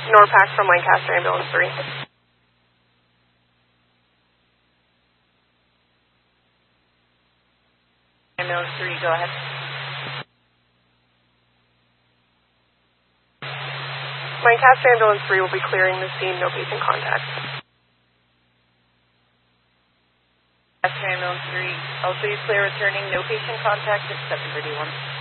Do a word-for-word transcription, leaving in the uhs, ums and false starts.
Norpac from Lancaster Ambulance three. Ambulance three, go ahead. Lancaster Ambulance three will be clearing the scene, no patient contact. Lancaster Ambulance three, also you clear returning, no patient contact, it's seven thirty-one.